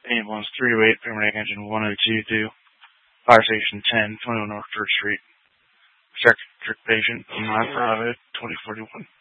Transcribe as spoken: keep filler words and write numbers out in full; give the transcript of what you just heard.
Ambulance three oh eight, paramedic engine one oh two two, Fire Station ten, twenty-one North Church Street. Check patient, nine five zero, two oh four one.